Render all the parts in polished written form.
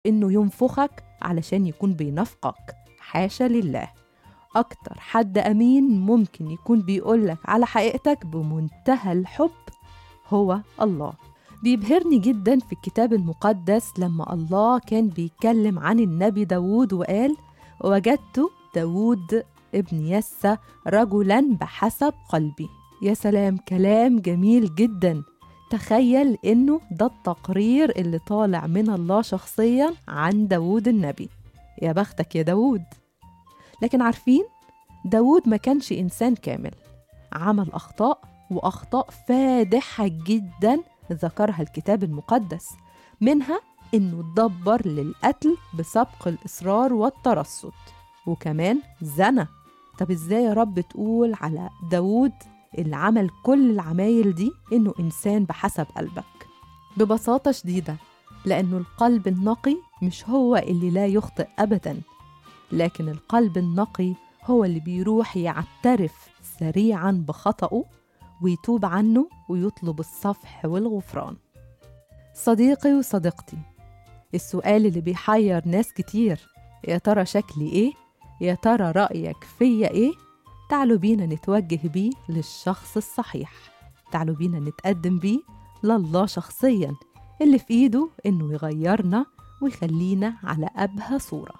إنه ينفخك علشان يكون بينافقك، حاشا لله. أكتر حد أمين ممكن يكون بيقولك على حقيقتك بمنتهى الحب هو الله. بيبهرني جدا في الكتاب المقدس لما الله كان بيتكلم عن النبي داود وقال: وجدت داود ابن يسى رجلا بحسب قلبي. يا سلام، كلام جميل جدا. تخيل إنه ده التقرير اللي طالع من الله شخصيا عن داود النبي. يا بختك يا داود. لكن عارفين، داود ما كانش إنسان كامل، عمل أخطاء، وأخطاء فادحة جدا ذكرها الكتاب المقدس، منها إنه دبر للقتل بسبق الإصرار والترصد، وكمان زنى. طب إزاي يا رب تقول على داود اللي عمل كل العمايل دي إنه إنسان بحسب قلبك؟ ببساطة شديدة، لأنه القلب النقي مش هو اللي لا يخطئ أبدا، لكن القلب النقي هو اللي بيروح يعترف سريعا بخطأه ويتوب عنه ويطلب الصفح والغفران. صديقي وصديقتي، السؤال اللي بيحير ناس كتير: يا ترى شكلي إيه؟ يا ترى رأيك فيا إيه؟ تعالوا بينا نتوجه بيه للشخص الصحيح، تعالوا بينا نتقدم بيه لله شخصيا، اللي في إيده إنه يغيرنا ويخلينا على أبهى صورة.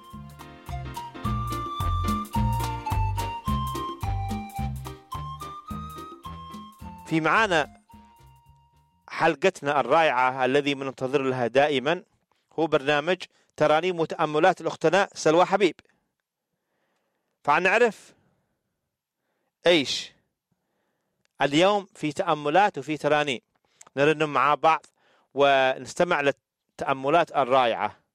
في معانا حلقتنا الرائعة الذي مننتظر لها دائما، هو برنامج ترانيم وتأملات الأختنا سلوى حبيب. فنعرف إيش اليوم في تأملات وفي ترانيم، نرنم مع بعض ونستمع للتأملات الرائعة.